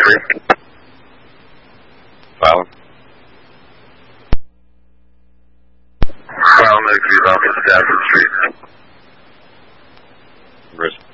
3. File. File, Medic 3, Alpha, Stafford Street. Risk.